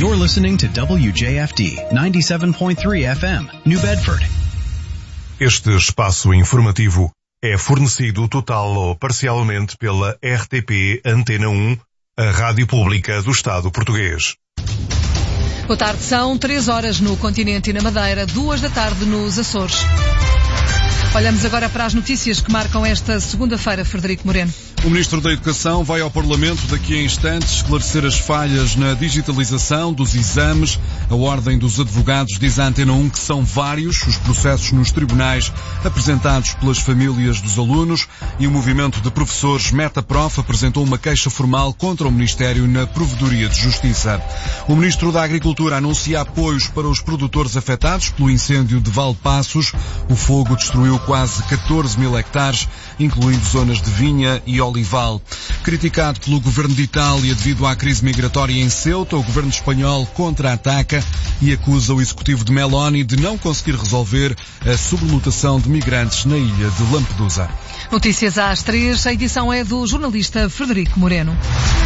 You're listening to WJFD 97.3 FM, New Bedford. Este espaço informativo é fornecido total ou parcialmente pela RTP Antena 1, a rádio pública do Estado português. Boa tarde, são 3 horas no continente e na Madeira, 2 da tarde nos Açores. Olhamos agora para as notícias que marcam esta segunda-feira, Frederico Moreno. O Ministro da Educação vai ao Parlamento daqui a instantes esclarecer as falhas na digitalização dos exames. A Ordem dos Advogados diz à Antena 1 que são vários os processos nos tribunais apresentados pelas famílias dos alunos e o movimento de professores Metaprof apresentou uma queixa formal contra o Ministério na Provedoria de Justiça. O Ministro da Agricultura anuncia apoios para os produtores afetados pelo incêndio de Valpassos. O fogo destruiu quase 14 mil hectares, incluindo zonas de vinha e olival. Criticado pelo governo de Itália devido à crise migratória em Ceuta, o governo espanhol contra-ataca e acusa o executivo de Meloni de não conseguir resolver a sobrelotação de migrantes na ilha de Lampedusa. Notícias às 3, a edição é do jornalista Frederico Moreno.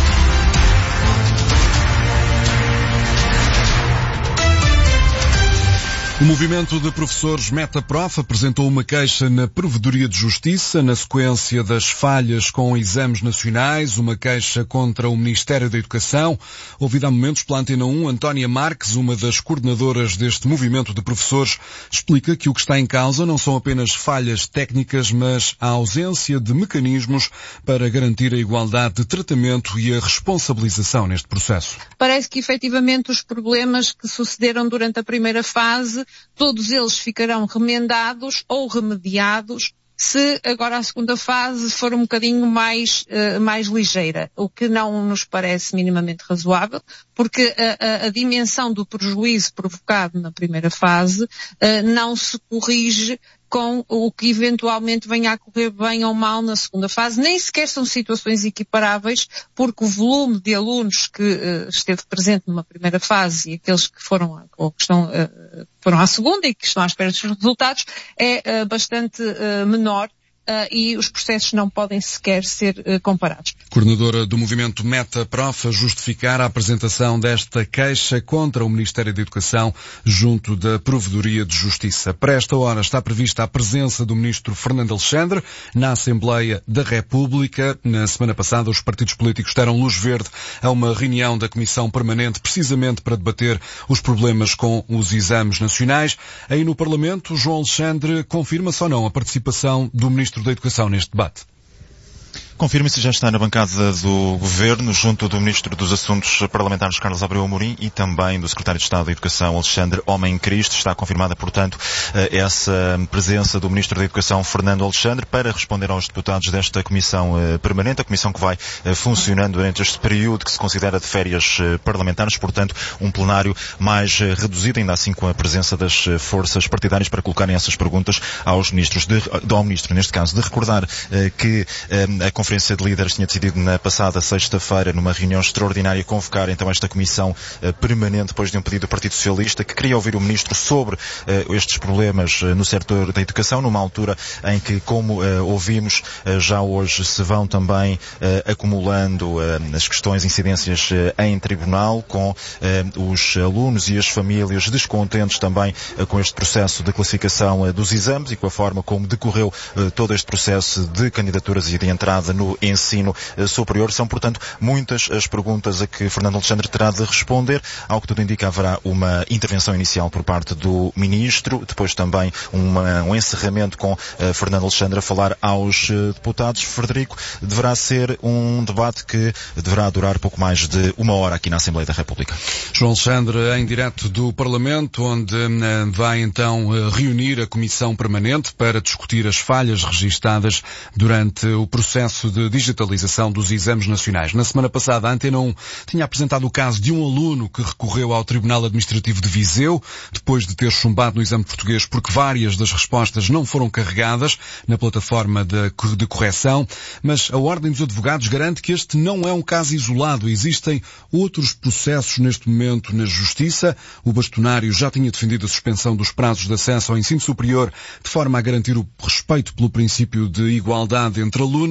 O movimento de professores Metaprof apresentou uma queixa na Provedoria de Justiça na sequência das falhas com exames nacionais, uma queixa contra o Ministério da Educação. Ouvida há momentos pela Antena 1, Antónia Marques, uma das coordenadoras deste movimento de professores, explica que o que está em causa não são apenas falhas técnicas, mas a ausência de mecanismos para garantir a igualdade de tratamento e a responsabilização neste processo. Parece que efetivamente os problemas que sucederam durante a primeira fase, todos eles ficarão remendados ou remediados se agora a segunda fase for um bocadinho mais ligeira, o que não nos parece minimamente razoável, porque a dimensão do prejuízo provocado na primeira fase não se corrige com o que eventualmente venha a correr bem ou mal na segunda fase. Nem sequer são situações equiparáveis, porque o volume de alunos que esteve presente numa primeira fase e aqueles que foram ou que foram à segunda e que estão à espera dos resultados é bastante menor. E os processos não podem sequer ser comparados. Coordenadora do movimento Metaprof a justificar a apresentação desta queixa contra o Ministério da Educação junto da Provedoria de Justiça. Para esta hora está prevista a presença do Ministro Fernando Alexandre na Assembleia da República. Na semana passada os partidos políticos deram luz verde a uma reunião da Comissão Permanente precisamente para debater os problemas com os exames nacionais. Aí no Parlamento, João Alexandre confirma-se ou não a participação do Ministro da Educação neste debate? Confirma-se, já está na bancada do Governo, junto do Ministro dos Assuntos Parlamentares, Carlos Abreu Amorim, e também do Secretário de Estado da Educação, Alexandre Homem Cristo. Está confirmada, portanto, essa presença do Ministro da Educação, Fernando Alexandre, para responder aos deputados desta Comissão Permanente, a Comissão que vai funcionando durante este período que se considera de férias parlamentares, portanto, um plenário mais reduzido, ainda assim com a presença das forças partidárias para colocarem essas perguntas aos ministros, ao Ministro, neste caso, de recordar que a Conferência de Líderes tinha decidido na passada sexta-feira, numa reunião extraordinária, convocar então esta comissão permanente depois de um pedido do Partido Socialista que queria ouvir o Ministro sobre estes problemas no setor da educação, numa altura em que, como ouvimos, já hoje se vão também acumulando as questões, incidências em tribunal, com os alunos e as famílias descontentes também com este processo de classificação dos exames e com a forma como decorreu todo este processo de candidaturas e de entrada no ensino superior. São, portanto, muitas as perguntas a que Fernando Alexandre terá de responder. Ao que tudo indica, haverá uma intervenção inicial por parte do Ministro, depois também um encerramento com Fernando Alexandre a falar aos deputados. Frederico, deverá ser um debate que deverá durar pouco mais de 1 hora aqui na Assembleia da República. João Alexandre, em direto do Parlamento, onde vai então reunir a Comissão Permanente para discutir as falhas registadas durante o processo de digitalização dos exames nacionais. Na semana passada, a Antena 1 tinha apresentado o caso de um aluno que recorreu ao Tribunal Administrativo de Viseu, depois de ter chumbado no exame português porque várias das respostas não foram carregadas na plataforma de correção, mas a Ordem dos Advogados garante que este não é um caso isolado. Existem outros processos neste momento na Justiça. O bastonário já tinha defendido a suspensão dos prazos de acesso ao ensino superior de forma a garantir o respeito pelo princípio de igualdade entre alunos e agora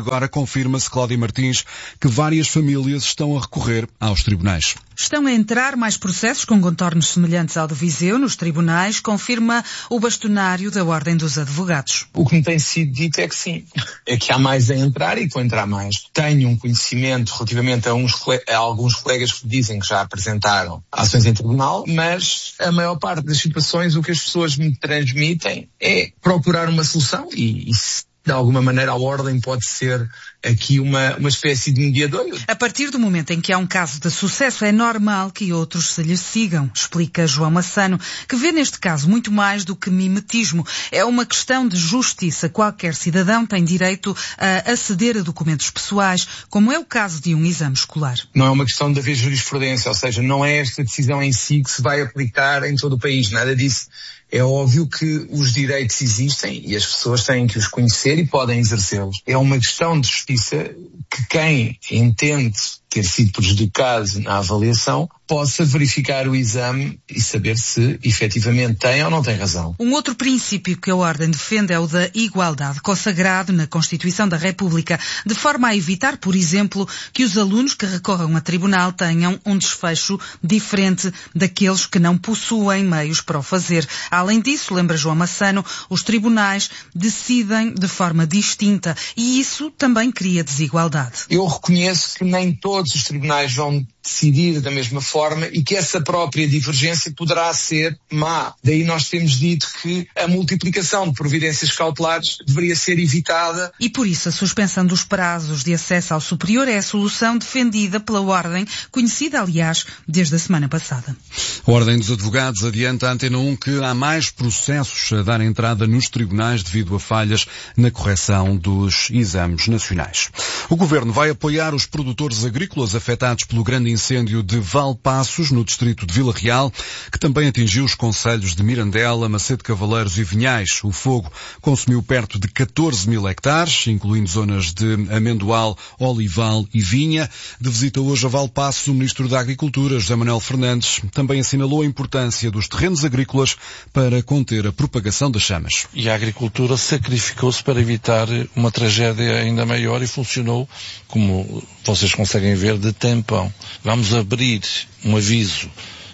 agora confirma-se, Cláudia Martins, que várias famílias estão a recorrer aos tribunais. Estão a entrar mais processos com contornos semelhantes ao de Viseu nos tribunais, confirma o bastonário da Ordem dos Advogados. O que me tem sido dito é que sim, é que há mais a entrar e que vão entrar mais. Tenho um conhecimento relativamente a alguns colegas que dizem que já apresentaram ações em tribunal, mas a maior parte das situações o que as pessoas me transmitem é procurar uma solução e de alguma maneira a Ordem pode ser aqui uma espécie de mediador. A partir do momento em que há um caso de sucesso, é normal que outros se lhe sigam, explica João Massano, que vê neste caso muito mais do que mimetismo. É uma questão de justiça. Qualquer cidadão tem direito a aceder a documentos pessoais, como é o caso de um exame escolar. Não é uma questão de haver jurisprudência, ou seja, não é esta decisão em si que se vai aplicar em todo o país, nada disso. É óbvio que os direitos existem e as pessoas têm que os conhecer e podem exercê-los. É uma questão de justiça que quem entende ter sido prejudicado na avaliação possa verificar o exame e saber se efetivamente tem ou não tem razão. Um outro princípio que a Ordem defende é o da igualdade, consagrado na Constituição da República, de forma a evitar, por exemplo, que os alunos que recorram a tribunal tenham um desfecho diferente daqueles que não possuem meios para o fazer. Além disso, lembra João Massano, os tribunais decidem de forma distinta e isso também cria desigualdade. Eu reconheço que nem todos os tribunais vão decidir da mesma forma e que essa própria divergência poderá ser má. Daí nós temos dito que a multiplicação de providências cautelares deveria ser evitada. E por isso a suspensão dos prazos de acesso ao superior é a solução defendida pela Ordem, conhecida, aliás, desde a semana passada. A Ordem dos Advogados adianta à Antena 1 que há mais processos a dar entrada nos tribunais devido a falhas na correção dos exames nacionais. O Governo vai apoiar os produtores agrícolas afetados pelo grande incêndio de Valpaços, no distrito de Vila Real, que também atingiu os concelhos de Mirandela, Macedo Cavaleiros e Vinhais. O fogo consumiu perto de 14 mil hectares, incluindo zonas de amendoal, olival e vinha. De visita hoje a Valpaços, o Ministro da Agricultura, José Manuel Fernandes, também assinalou a importância dos terrenos agrícolas para conter a propagação das chamas. E a agricultura sacrificou-se para evitar uma tragédia ainda maior e funcionou, como vocês conseguem ver, de tampão. Vamos abrir um aviso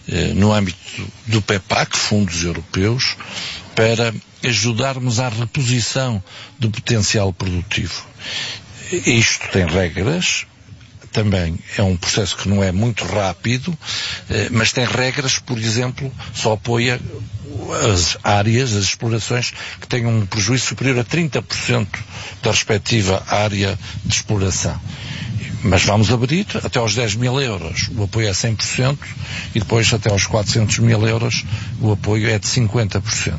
no âmbito do PEPAC, fundos europeus, para ajudarmos à reposição do potencial produtivo. Isto tem regras, também é um processo que não é muito rápido, mas tem regras, por exemplo, só apoia as áreas, as explorações que tenham um prejuízo superior a 30% da respectiva área de exploração. Mas vamos abrir até aos 10 mil euros, o apoio é 100%, e depois até aos 400 mil euros o apoio é de 50%.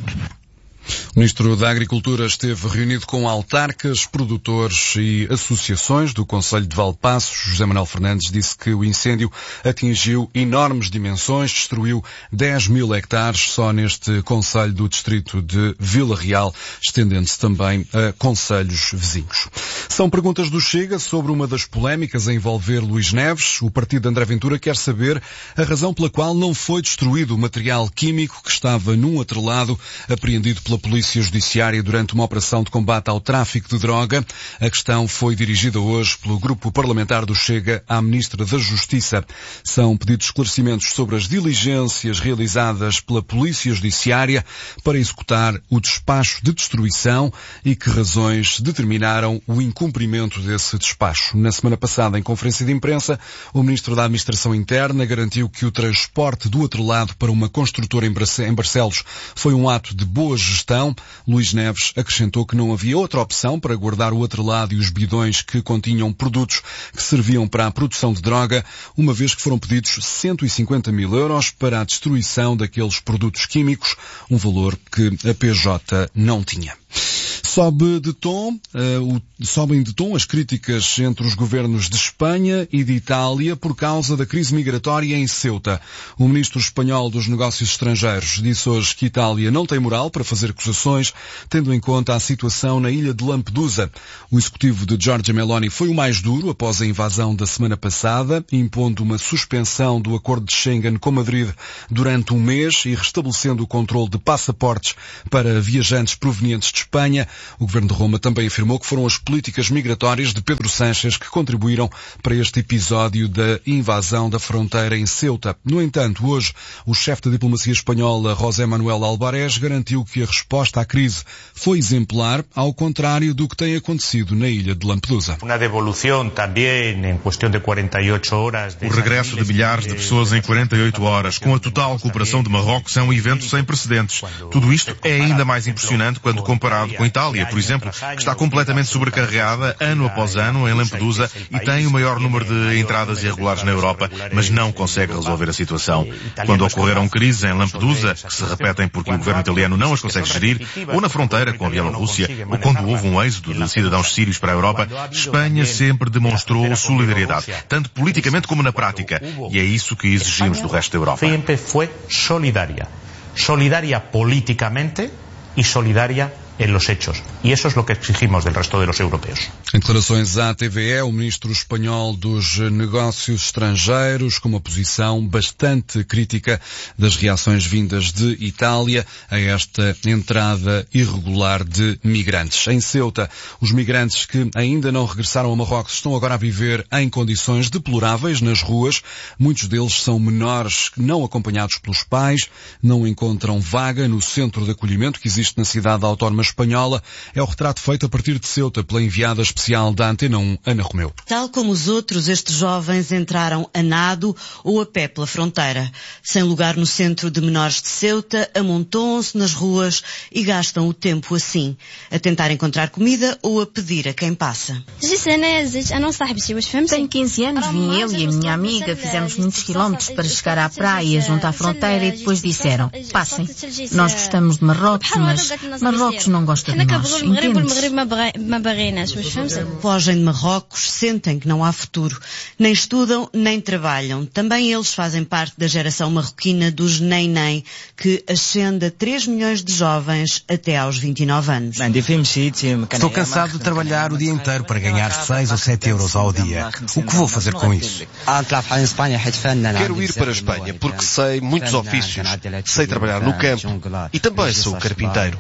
O Ministro da Agricultura esteve reunido com autarcas, produtores e associações do Concelho de Valpaços. José Manuel Fernandes disse que o incêndio atingiu enormes dimensões, destruiu 10 mil hectares só neste concelho do distrito de Vila Real, estendendo-se também a concelhos vizinhos. São perguntas do Chega sobre uma das polémicas a envolver Luís Neves. O partido de André Ventura quer saber a razão pela qual não foi destruído o material químico que estava num atrelado apreendido pela Polícia Judiciária durante uma operação de combate ao tráfico de droga. A questão foi dirigida hoje pelo grupo parlamentar do Chega à Ministra da Justiça. São pedidos esclarecimentos sobre as diligências realizadas pela Polícia Judiciária para executar o despacho de destruição e que razões determinaram o incumprimento desse despacho. Na semana passada, em conferência de imprensa, o Ministro da Administração Interna garantiu que o transporte do atrelado para uma construtora em Barcelos foi um ato de boa gestão. Luís Neves acrescentou que não havia outra opção para guardar o atrelado e os bidões que continham produtos que serviam para a produção de droga, uma vez que foram pedidos 150 mil euros para a destruição daqueles produtos químicos, um valor que a PJ não tinha. Sobem de tom as críticas entre os governos de Espanha e de Itália por causa da crise migratória em Ceuta. O ministro espanhol dos Negócios Estrangeiros disse hoje que Itália não tem moral para fazer acusações, tendo em conta a situação na ilha de Lampedusa. O executivo de Giorgia Meloni foi o mais duro após a invasão da semana passada, impondo uma suspensão do acordo de Schengen com Madrid durante um mês e restabelecendo o controle de passaportes para viajantes provenientes de Espanha. O governo de Roma também afirmou que foram as políticas migratórias de Pedro Sánchez que contribuíram para este episódio da invasão da fronteira em Ceuta. No entanto, hoje, o chefe da diplomacia espanhola, José Manuel Albares, garantiu que a resposta à crise foi exemplar, ao contrário do que tem acontecido na ilha de Lampedusa. O regresso de milhares de pessoas em 48 horas, com a total cooperação de Marrocos, é um evento sem precedentes. Tudo isto é ainda mais impressionante quando comparado com a Itália, por exemplo, que está completamente sobrecarregada ano após ano em Lampedusa e tem o maior número de entradas irregulares na Europa, mas não consegue resolver a situação. Quando ocorreram crises em Lampedusa, que se repetem porque o governo italiano não as consegue gerir, ou na fronteira com a Bielorrússia, ou quando houve um êxodo de cidadãos sírios para a Europa, Espanha sempre demonstrou solidariedade, tanto politicamente como na prática, e é isso que exigimos do resto da Europa. Sempre foi solidaria políticamente e solidaria en los hechos. Y eso es lo que exigimos del resto de los europeos. Em declarações à TVE, o ministro espanhol dos Negócios Estrangeiros, com uma posição bastante crítica das reações vindas de Itália a esta entrada irregular de migrantes. Em Ceuta, os migrantes que ainda não regressaram a Marrocos estão agora a viver em condições deploráveis nas ruas. Muitos deles são menores não acompanhados pelos pais, não encontram vaga no centro de acolhimento que existe na cidade autónoma espanhola. É o retrato feito a partir de Ceuta pela enviada especial da Antena 1, Ana Romeu. Tal como os outros, estes jovens entraram a nado ou a pé pela fronteira. Sem lugar no centro de menores de Ceuta, amontoam-se nas ruas e gastam o tempo assim, a tentar encontrar comida ou a pedir a quem passa. Tenho 15 anos, vim eu e a minha amiga, fizemos muitos quilómetros para chegar à praia, junto à fronteira, e depois disseram, passem. Nós gostamos de Marrocos, mas Marrocos não gosta de nós, entendes? Fogem de Marrocos, sentem que não há futuro. Nem estudam, nem trabalham. Também eles fazem parte da geração marroquina dos nem-nem, que ascende a 3 milhões de jovens até aos 29 anos. Estou cansado de trabalhar o dia inteiro para ganhar 6 ou 7 euros ao dia. O que vou fazer com isso? Quero ir para a Espanha porque sei muitos ofícios. Sei trabalhar no campo e também sou carpinteiro.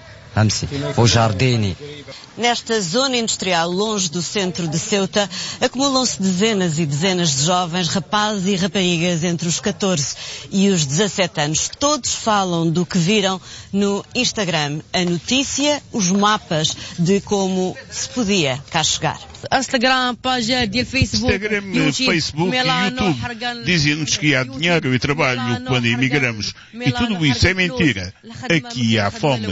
Nesta zona industrial, longe do centro de Ceuta, acumulam-se dezenas e dezenas de jovens, rapazes e raparigas entre os 14 e os 17 anos. Todos falam do que viram no Instagram. A notícia, os mapas de como se podia cá chegar. Instagram, Facebook e YouTube dizem-nos que há dinheiro e trabalho quando emigramos. E tudo isso é mentira. Aqui há fome.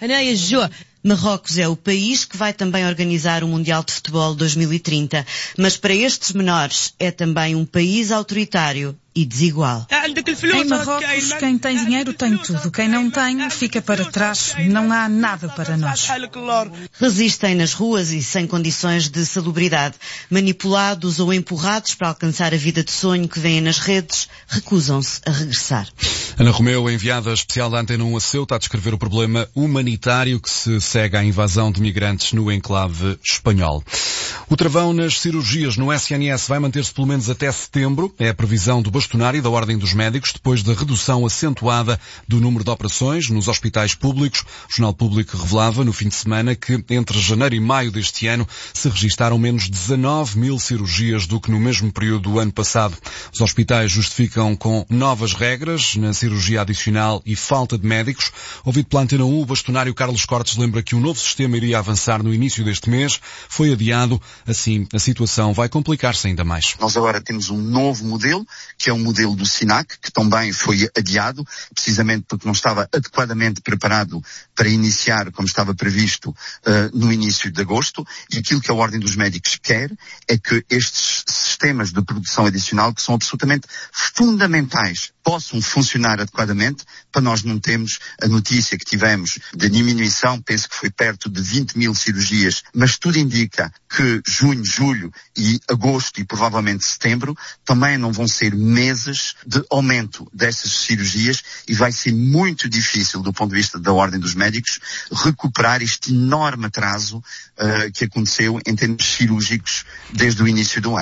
Marrocos é o país que vai também organizar o Mundial de Futebol 2030, mas para estes menores é também um país autoritário e desigual. Em Marrocos, quem tem dinheiro tem tudo. Quem não tem, fica para trás. Não há nada para nós. Resistem nas ruas e sem condições de salubridade. Manipulados ou empurrados para alcançar a vida de sonho que vêem nas redes, recusam-se a regressar. Ana Romeu, enviada especial da Antena 1 a Ceuta, a descrever o problema humanitário que se segue à invasão de migrantes no enclave espanhol. O travão nas cirurgias no SNS vai manter-se pelo menos até setembro. É a previsão do bastonário da Ordem dos Médicos, depois da redução acentuada do número de operações nos hospitais públicos. O Jornal Público revelava no fim de semana que entre janeiro e maio deste ano se registaram menos 19 mil cirurgias do que no mesmo período do ano passado. Os hospitais justificam com novas regras na cirurgia adicional e falta de médicos. Ouvido pela Antena 1, o bastonário Carlos Cortes lembra que o novo sistema iria avançar no início deste mês. Foi adiado. Assim, a situação vai complicar-se ainda mais. Nós agora temos um novo modelo, que é o modelo do SINAC, que também foi adiado, precisamente porque não estava adequadamente preparado para iniciar, como estava previsto, no início de agosto. E aquilo que a Ordem dos Médicos quer é que estes sistemas de produção adicional, que são absolutamente fundamentais, possam funcionar adequadamente, para nós não termos a notícia que tivemos de diminuição, penso que foi perto de 20 mil cirurgias, mas tudo indica que junho, julho e agosto e provavelmente setembro também não vão ser meses de aumento dessas cirurgias e vai ser muito difícil, do ponto de vista da Ordem dos Médicos, recuperar este enorme atraso que aconteceu em termos cirúrgicos desde o início do ano. O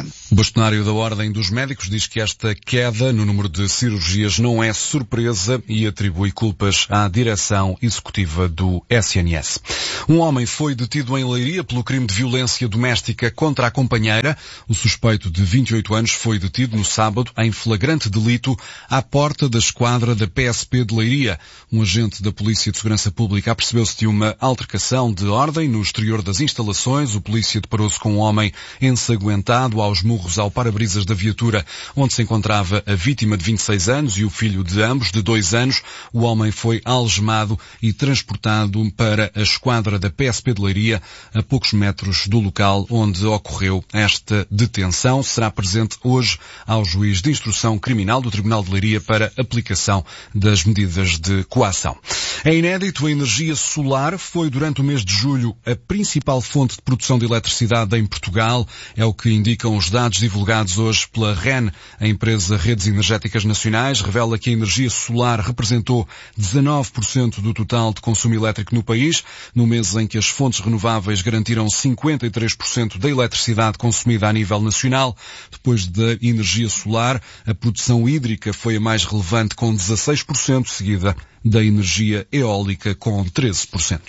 bastonário da Ordem dos Médicos diz que esta queda no número de cirurgias não é surpresa e atribui culpas à direção executiva do SNS. Um homem foi detido em Leiria pelo crime de violência doméstica contra a companheira. O suspeito de 28 anos foi detido no sábado em flagrante delito à porta da esquadra da PSP de Leiria. Um agente da Polícia de Segurança Pública apercebeu-se de uma altercação de ordem no exterior das instalações. O polícia deparou-se com um homem ensanguentado aos murros ao para-brisas da viatura onde se encontrava a vítima de 26 anos e o filho de ambos, de 2 anos. O homem foi algemado e transportado para a esquadra da PSP de Leiria, a poucos metros do local onde ocorreu esta detenção. Será presente hoje ao juiz de instrução criminal do Tribunal de Leiria para aplicação das medidas de coação. É inédito, a energia solar foi durante o mês de julho a principal fonte de produção de eletricidade em Portugal. É o que indicam os dados divulgados hoje pela REN. A empresa Redes Energéticas Nacionais revela que a energia solar representou 19% do total de consumo elétrico no país, no mês em que as fontes renováveis garantiram 53% da eletricidade consumida a nível nacional. Depois da energia solar, a produção hídrica foi a mais relevante com 16%, seguida da energia eólica com 13%.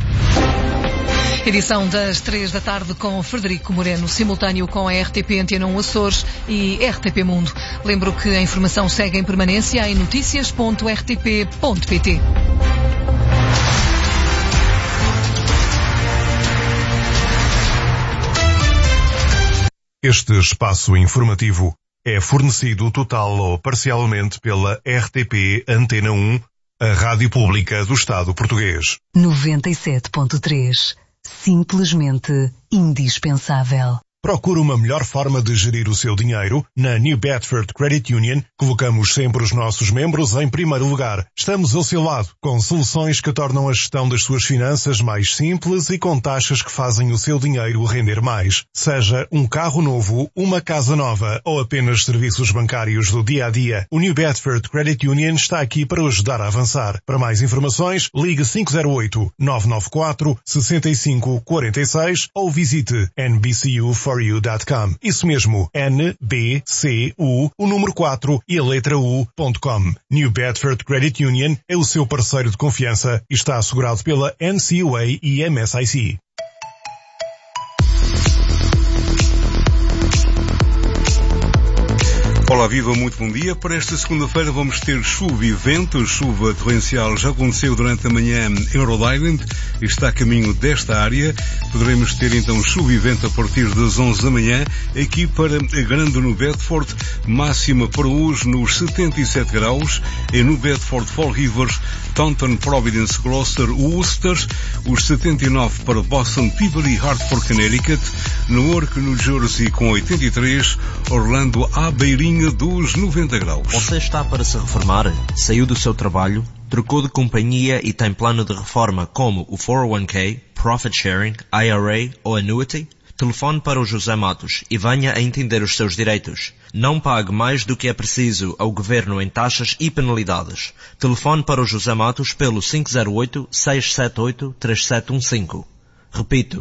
Edição das 3 da tarde com Frederico Moreno, simultâneo com a RTP Antena 1 Açores e RTP Mundo. Lembro que a informação segue em permanência em noticias.rtp.pt. Este espaço informativo é fornecido total ou parcialmente pela RTP Antena 1, a Rádio Pública do Estado Português. 97.3. Simplesmente indispensável. Procura uma melhor forma de gerir o seu dinheiro? Na New Bedford Credit Union, colocamos sempre os nossos membros em primeiro lugar. Estamos ao seu lado, com soluções que tornam a gestão das suas finanças mais simples e com taxas que fazem o seu dinheiro render mais. Seja um carro novo, uma casa nova ou apenas serviços bancários do dia-a-dia, o New Bedford Credit Union está aqui para o ajudar a avançar. Para mais informações, ligue 508-994-6546 ou visite nbcu4u.com. Isso mesmo, NBCU, o número 4 e a letra U.com. New Bedford Credit Union é o seu parceiro de confiança e está assegurado pela NCUA e MSIC. Olá, viva, muito bom dia. Para esta segunda-feira vamos ter chuva e vento. Chuva torrencial já aconteceu durante a manhã em Rhode Island e está a caminho desta área. Poderemos ter então chuva e vento a partir das 11 da manhã aqui para Grande no Bedford, máxima para hoje nos 77 graus, em New Bedford, Fall River, Taunton, Providence, Gloucester, Worcester, os 79 para Boston, Peabody, Hartford, Connecticut, Newark, New Jersey com 83, Orlando à beirinha dos 90 graus. Você está para se reformar? Saiu do seu trabalho? Trocou de companhia e tem plano de reforma como o 401k, Profit Sharing, IRA ou Annuity? Telefone para o José Matos e venha a entender os seus direitos. Não pague mais do que é preciso ao Governo em taxas e penalidades. Telefone para o José Matos pelo 508-678-3715. Repito,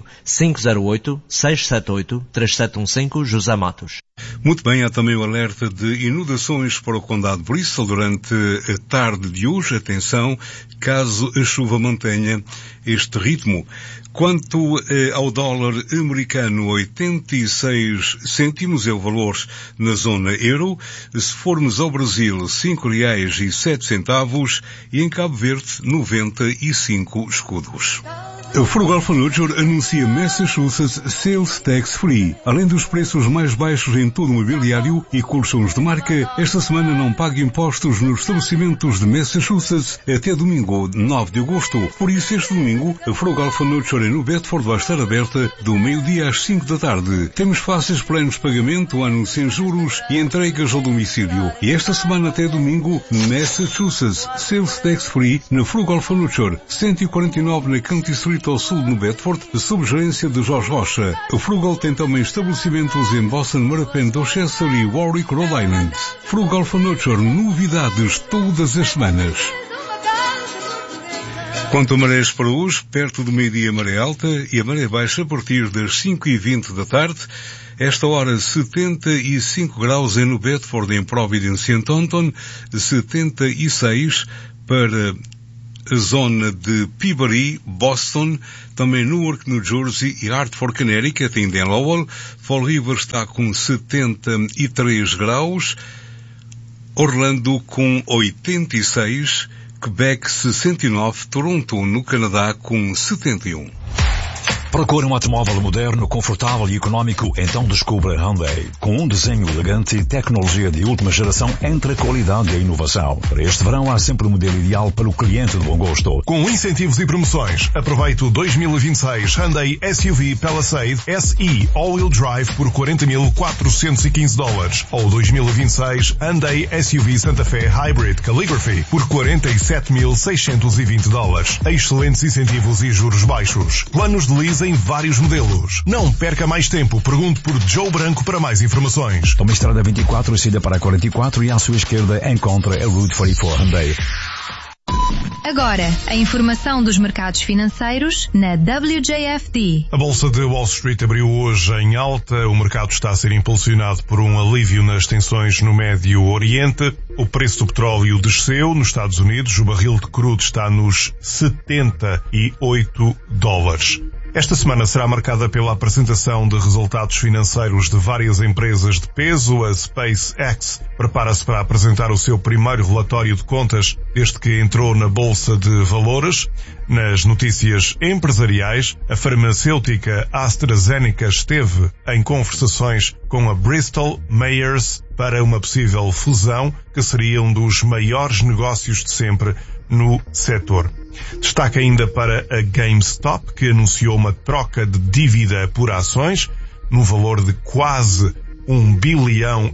508-678-3715, José Matos. Muito bem, há também o alerta de inundações para o Condado de Bristol durante a tarde de hoje. Atenção, caso a chuva mantenha este ritmo. Quanto ao dólar americano, 86 cêntimos é o valor na zona euro. Se formos ao Brasil, R$5,07 e em Cabo Verde, 95 escudos. A Frugal Furniture anuncia Massachusetts Sales Tax Free. Além dos preços mais baixos em todo o mobiliário e colchões de marca, esta semana não paga impostos nos estabelecimentos de Massachusetts até domingo, 9 de agosto. Por isso, este domingo, a Frugal Furniture no Bedford vai estar aberta do meio-dia às 5 da tarde. Temos fáceis planos de pagamento, anos sem juros e entregas ao domicílio. E esta semana até domingo, Massachusetts Sales Tax Free na Frugal Furniture, 149 na County Street ao sul no Bedford, sob gerência de Jorge Rocha. A Frugal tem também estabelecimentos em Boston, Mattapan, Dorchester e Warwick, Rhode Island. Frugal Furniture, novidades todas as semanas. Quanto a marés para hoje, perto do meio-dia maré alta e a maré baixa a partir das 5h20 da tarde. Esta hora 75 graus em New Bedford, em Providence e em Taunton, 76 para a zona de Peabody, Boston, também Newark, New Jersey e Hartford, Connecticut, ainda em Lowell. Fall River está com 73 graus, Orlando com 86, Quebec 69, Toronto, no Canadá, com 71. Procura um automóvel moderno, confortável e económico? Então descubra Hyundai. Com um desenho elegante e tecnologia de última geração entre a qualidade e a inovação. Para este verão há sempre o modelo ideal para o cliente de bom gosto. Com incentivos e promoções, aproveite o 2026 Hyundai SUV Palisade SE All-Wheel Drive por $40.415 ou 2026 Hyundai SUV Santa Fe Hybrid Calligraphy por $47.620. Excelentes incentivos e juros baixos. Planos de lease em vários modelos. Não perca mais tempo. Pergunte por Joe Branco para mais informações. Tome a estrada 24 e siga para a 44 e à sua esquerda encontra a Route 44 Hyundai. Agora, a informação dos mercados financeiros na WJFD. A Bolsa de Wall Street abriu hoje em alta. O mercado está a ser impulsionado por um alívio nas tensões no Médio Oriente. O preço do petróleo desceu. Nos Estados Unidos, o barril de crudo está nos $78. Esta semana será marcada pela apresentação de resultados financeiros de várias empresas de peso. A SpaceX prepara-se para apresentar o seu primeiro relatório de contas desde que entrou na Bolsa de Valores. Nas notícias empresariais, a farmacêutica AstraZeneca esteve em conversações com a Bristol Myers para uma possível fusão que seria um dos maiores negócios de sempre no setor. Destaque ainda para a GameStop, que anunciou uma troca de dívida por ações no valor de quase $1,5 bilhão.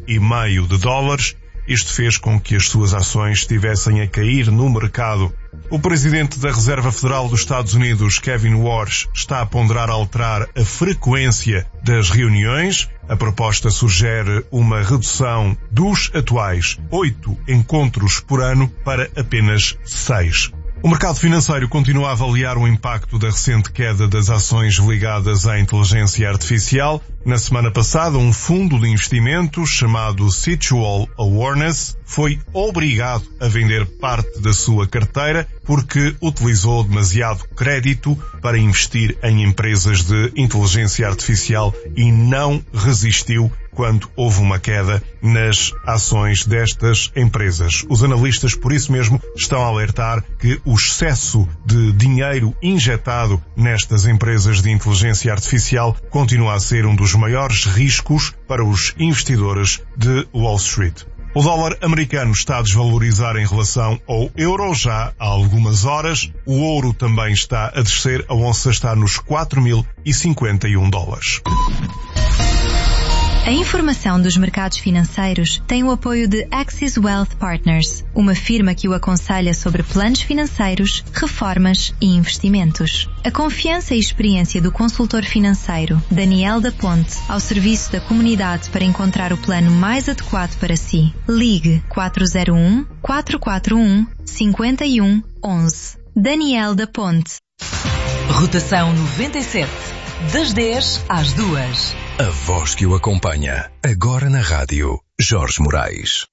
Isto fez com que as suas ações estivessem a cair no mercado. O presidente da Reserva Federal dos Estados Unidos, Kevin Warsh, está a ponderar alterar a frequência das reuniões. A proposta sugere uma redução dos atuais 8 encontros por ano para apenas 6. O mercado financeiro continua a avaliar o impacto da recente queda das ações ligadas à inteligência artificial. Na semana passada, um fundo de investimentos chamado Situal Awareness foi obrigado a vender parte da sua carteira porque utilizou demasiado crédito para investir em empresas de inteligência artificial e não resistiu quando houve uma queda nas ações destas empresas. Os analistas, por isso mesmo, estão a alertar que o excesso de dinheiro injetado nestas empresas de inteligência artificial continua a ser um dos maiores riscos para os investidores de Wall Street. O dólar americano está a desvalorizar em relação ao euro já há algumas horas. O ouro também está a descer. A onça está nos $4.051. A informação dos mercados financeiros tem o apoio de Axis Wealth Partners, uma firma que o aconselha sobre planos financeiros, reformas e investimentos. A confiança e experiência do consultor financeiro Daniel da Ponte ao serviço da comunidade para encontrar o plano mais adequado para si. Ligue 401-441-5111. Daniel da Ponte. Rotação 97. Das 10 às 2. A voz que o acompanha. Agora na rádio, Jorge Moraes.